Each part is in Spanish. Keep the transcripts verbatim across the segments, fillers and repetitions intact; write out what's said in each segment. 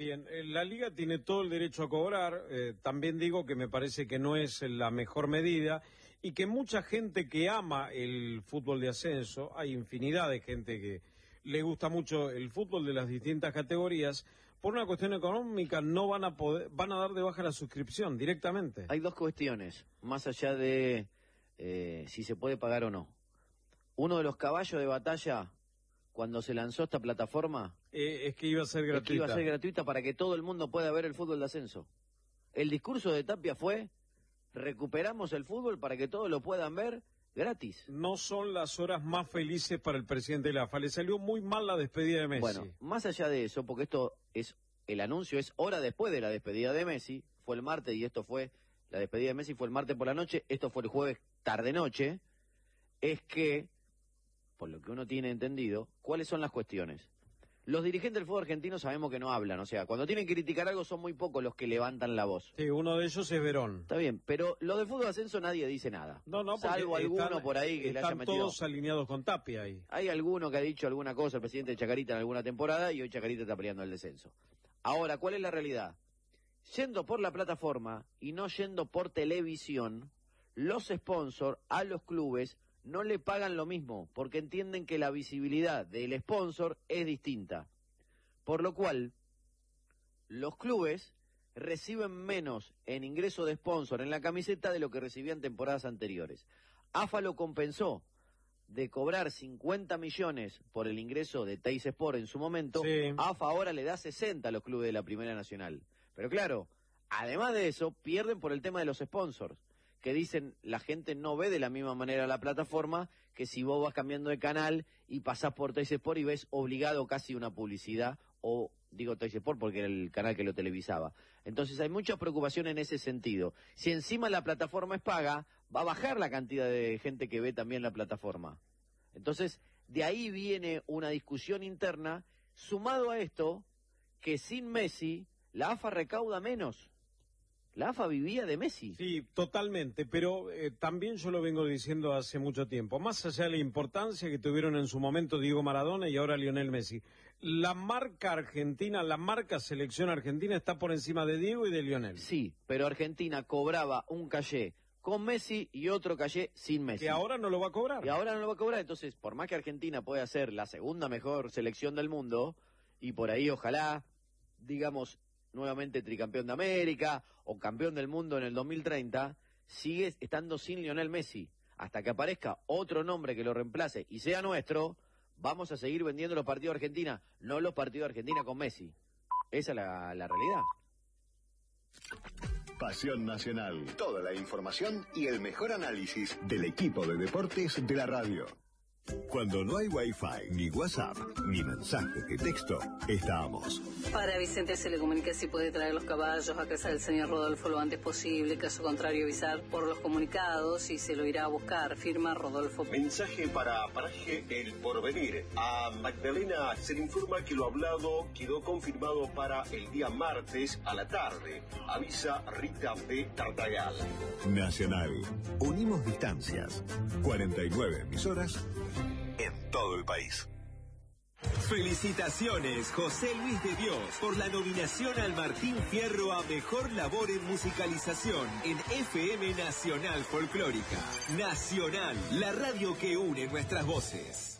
Bien, eh, la Liga tiene todo el derecho a cobrar, eh, también digo que me parece que no es la mejor medida y que mucha gente que ama el fútbol de ascenso, hay infinidad de gente que le gusta mucho el fútbol de las distintas categorías, por una cuestión económica no van a poder, van a dar de baja la suscripción directamente. Hay dos cuestiones, más allá de eh, si se puede pagar o no. Uno de los caballos de batalla, cuando se lanzó esta plataforma, eh, es que iba a ser gratuita. Es que iba a ser gratuita para que todo el mundo pueda ver el fútbol de ascenso. El discurso de Tapia fue, recuperamos el fútbol para que todos lo puedan ver gratis. No son las horas más felices para el presidente de la A F A. Le salió muy mal la despedida de Messi. Bueno, más allá de eso, porque esto es, el anuncio es hora después de la despedida de Messi, fue el martes y esto fue, la despedida de Messi fue el martes por la noche, esto fue el jueves tarde-noche, es que, por lo que uno tiene entendido, ¿cuáles son las cuestiones? Los dirigentes del fútbol argentino sabemos que no hablan, o sea, cuando tienen que criticar algo son muy pocos los que levantan la voz. Sí, uno de ellos es Verón. Está bien, pero lo del fútbol de ascenso nadie dice nada. No, no, salvo están, alguno por ahí que le haya metido. Están todos alineados con Tapia ahí. Hay alguno que ha dicho alguna cosa, el presidente de Chacarita en alguna temporada, y hoy Chacarita está peleando el descenso. Ahora, ¿cuál es la realidad? Yendo por la plataforma y no yendo por televisión, los sponsors a los clubes no le pagan lo mismo, porque entienden que la visibilidad del sponsor es distinta. Por lo cual, los clubes reciben menos en ingreso de sponsor en la camiseta de lo que recibían temporadas anteriores. A F A lo compensó de cobrar cincuenta millones por el ingreso de Teis Sport en su momento. Sí. A F A ahora le da sesenta a los clubes de la Primera Nacional. Pero claro, además de eso, pierden por el tema de los sponsors, que dicen la gente no ve de la misma manera la plataforma que si vos vas cambiando de canal y pasás por Teis Sport y ves obligado casi una publicidad, o digo Teis Sport porque era el canal que lo televisaba. Entonces hay mucha preocupación en ese sentido. Si encima la plataforma es paga, va a bajar la cantidad de gente que ve también la plataforma. Entonces, de ahí viene una discusión interna, sumado a esto, que sin Messi, la A F A recauda menos. La A F A vivía de Messi. Sí, totalmente, pero eh, también yo lo vengo diciendo hace mucho tiempo, más allá de la importancia que tuvieron en su momento Diego Maradona y ahora Lionel Messi, la marca argentina, la marca selección argentina está por encima de Diego y de Lionel. Sí, pero Argentina cobraba un caché con Messi y otro caché sin Messi. Que ahora no lo va a cobrar. Y ahora no lo va a cobrar, entonces por más que Argentina pueda ser la segunda mejor selección del mundo, y por ahí ojalá, digamos, nuevamente tricampeón de América o campeón del mundo en el dos mil treinta, sigue estando sin Lionel Messi. Hasta que aparezca otro nombre que lo reemplace y sea nuestro, vamos a seguir vendiendo los partidos de Argentina, no los partidos de Argentina con Messi. Esa es la, la realidad. Pasión Nacional. Toda la información y el mejor análisis del equipo de deportes de la radio. Cuando no hay Wi-Fi, ni WhatsApp, ni mensaje de texto, estamos. Para Vicente se le comunica si puede traer los caballos a casa del señor Rodolfo lo antes posible, caso contrario avisar por los comunicados y se lo irá a buscar, firma Rodolfo. Mensaje para Paraje El Porvenir. A Magdalena se le informa que lo hablado quedó confirmado para el día martes a la tarde. Avisa Rita de Tartagal. Nacional. Unimos distancias. cuarenta y nueve emisoras en todo el país. Felicitaciones, José Luis de Dios, por la nominación al Martín Fierro a Mejor Labor en Musicalización en F M Nacional Folclórica. Nacional, la radio que une nuestras voces.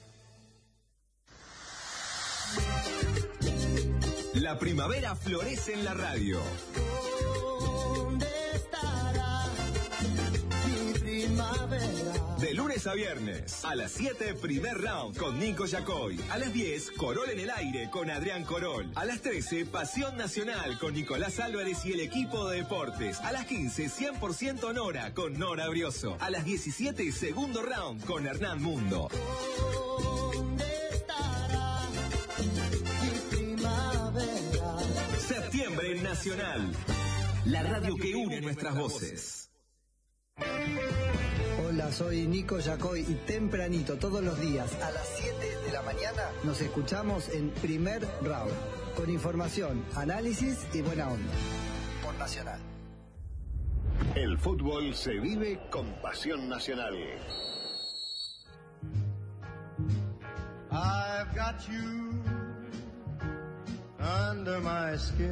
La primavera florece en la radio. ¿Dónde estará mi primavera? De lunes a viernes, a las siete, primer round con Nico Yacoy. A las diez, Corol en el aire con Adrián Corol. A las trece, Pasión Nacional con Nicolás Álvarez y el equipo de deportes. A las quince, cien por ciento Nora con Nora Brioso. A las diecisiete, segundo round con Hernán Mundo. ¿Dónde estará mi primavera? Septiembre en Nacional, la radio que une nuestras voces. Hola, soy Nico Yacoy y tempranito todos los días a las siete de la mañana nos escuchamos en Primer Round con información, análisis y buena onda por Nacional. El fútbol se vive con Pasión Nacional. I've got you under my skin.